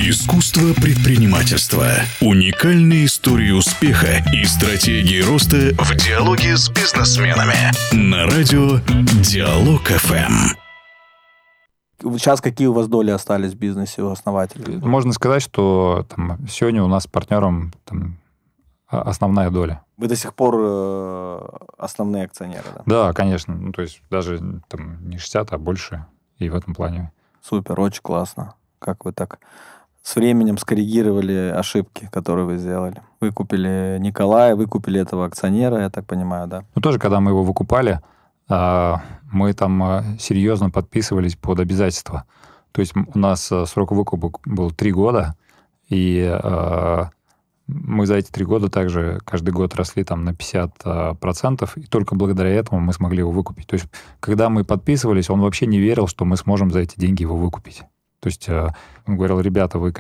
Искусство предпринимательства. Уникальные истории успеха и стратегии роста в диалоге с бизнесменами. На радио Диалог ФМ. Сейчас какие у вас доли остались в бизнесе у основателей? Можно сказать, что сегодня у нас с партнером основная доля. Вы до сих пор основные акционеры, да? Да, конечно. То есть даже не 60, а больше. И в этом плане. Супер, очень классно. Как вы так с временем скоррегировали ошибки, которые вы сделали? Выкупили Николая, выкупили этого акционера, я так понимаю, да? Тоже, когда мы его выкупали, мы серьезно подписывались под обязательства. То есть у нас срок выкупа был 3 года, и мы за эти 3 года также каждый год росли на 50%, и только благодаря этому мы смогли его выкупить. То есть когда мы подписывались, он вообще не верил, что мы сможем за эти деньги его выкупить. То есть он говорил: ребята, вы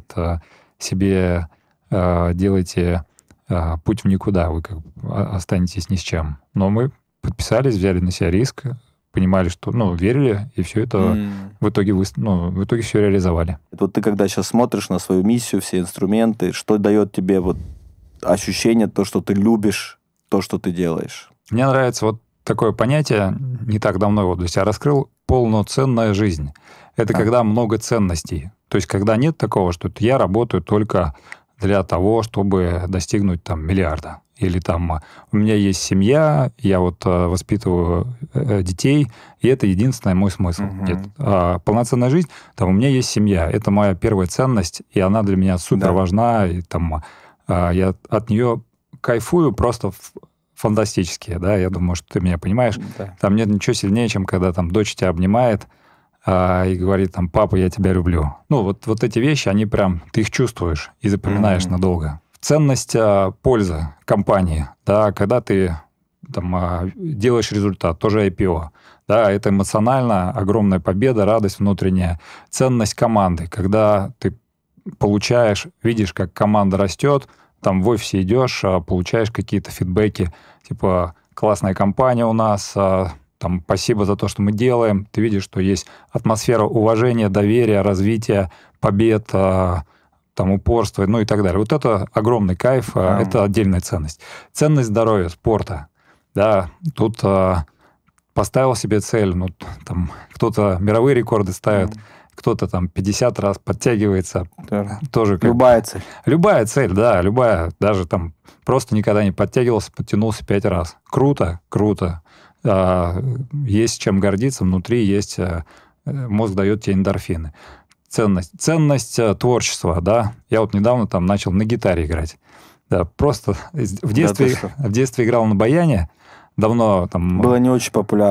себе делаете путь в никуда, вы останетесь ни с чем. Но мы подписались, взяли на себя риск, понимали, что, верили, и все это в итоге все реализовали. Вот ты когда сейчас смотришь на свою миссию, все инструменты, что дает тебе ощущение, то, что ты любишь, то, что ты делаешь? Мне нравится такое понятие, не так давно его для себя раскрыл, полноценная жизнь. Это когда много ценностей. То есть когда нет такого, что я работаю только для того, чтобы достигнуть миллиарда. Или у меня есть семья, я воспитываю детей, и это единственный мой смысл. Нет. А полноценная жизнь, у меня есть семья, это моя первая ценность, и она для меня супер важна, и я от нее кайфую просто фантастически, да, я думаю, что ты меня понимаешь. Да. Там нет ничего сильнее, чем когда дочь тебя обнимает и говорит папа, я тебя люблю. Вот эти вещи, они прям, ты их чувствуешь и запоминаешь надолго. Ценность пользы компании, да, когда ты делаешь результат, тоже IPO, да, это эмоционально огромная победа, радость внутренняя. Ценность команды, когда ты получаешь, видишь, как команда растет, в офисе идешь, получаешь какие-то фидбэки, классная компания у нас, спасибо за то, что мы делаем. Ты видишь, что есть атмосфера уважения, доверия, развития, побед, упорства, и так далее. Вот это огромный кайф, это отдельная ценность. Ценность здоровья, спорта. Да, тут поставил себе цель, кто-то мировые рекорды ставит, кто-то 50 раз подтягивается. Тоже любая цель. Любая цель, да, любая. Даже просто никогда не подтягивался, подтянулся 5 раз. Круто, круто. Есть чем гордиться, внутри есть, мозг дает тебе эндорфины. Ценность творчества, да. Я недавно начал на гитаре играть. Да, просто в детстве играл на баяне. Давно Было не очень популярно.